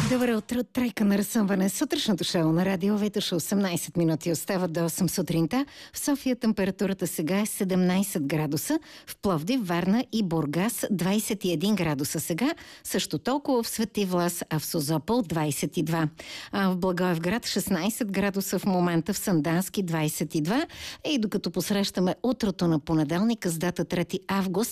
Добро утро, тройка на разсъмване. Сутрешното шоу на радио Витоша 18 минути остават до 8 сутринта. В София температурата сега е 17 градуса, в Пловдив, Варна и Бургас 21 градуса сега, също толкова в Свети Влас, а в Созопол 22. А в Благоевград 16 градуса в момента, в Сандански 22. И докато посрещаме утрото на понеделника с дата 3 август,